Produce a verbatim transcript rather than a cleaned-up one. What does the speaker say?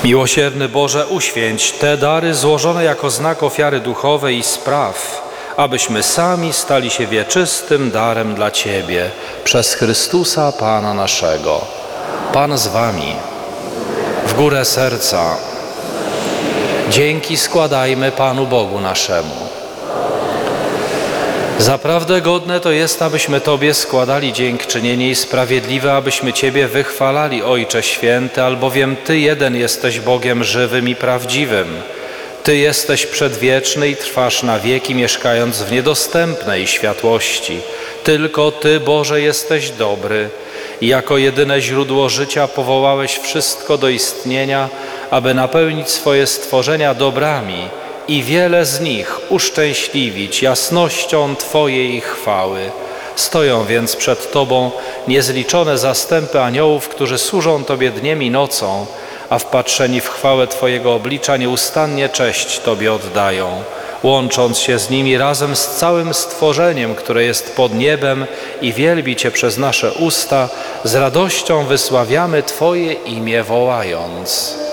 Miłosierny Boże, uświęć te dary złożone jako znak ofiary duchowej i spraw, abyśmy sami stali się wieczystym darem dla Ciebie przez Chrystusa Pana naszego. Pan z Wami. W górę serca. Dzięki składajmy Panu Bogu naszemu. Zaprawdę godne to jest, abyśmy Tobie składali dziękczynienie i sprawiedliwe, abyśmy Ciebie wychwalali, Ojcze Święty, albowiem Ty jeden jesteś Bogiem żywym i prawdziwym. Ty jesteś przedwieczny i trwasz na wieki, mieszkając w niedostępnej światłości. Tylko Ty, Boże, jesteś dobry i jako jedyne źródło życia powołałeś wszystko do istnienia, aby napełnić swoje stworzenia dobrami i wiele z nich uszczęśliwić jasnością Twojej chwały. Stoją więc przed Tobą niezliczone zastępy aniołów, którzy służą Tobie dniem i nocą, a wpatrzeni w chwałę Twojego oblicza nieustannie cześć Tobie oddają, łącząc się z nimi razem z całym stworzeniem, które jest pod niebem i wielbi Cię przez nasze usta, z radością wysławiamy Twoje imię wołając.